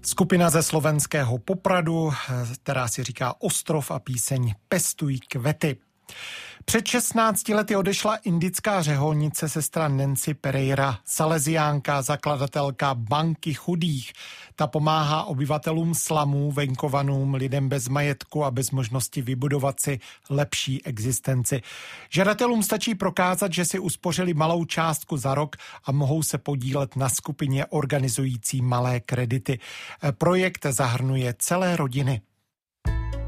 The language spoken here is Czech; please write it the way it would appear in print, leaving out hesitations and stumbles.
Skupina ze slovenského Popradu, která si říká Ostrov, a píseň Pestuj kvety. Před 16 lety odešla indická řeholnice sestra Nancy Pereira, saleziánka, zakladatelka Banky chudých. Ta pomáhá obyvatelům slamů, venkovanům, lidem bez majetku a bez možnosti vybudovat si lepší existenci. Žadatelům stačí prokázat, že si uspořili malou částku za rok a mohou se podílet na skupině organizující malé kredity. Projekt zahrnuje celé rodiny.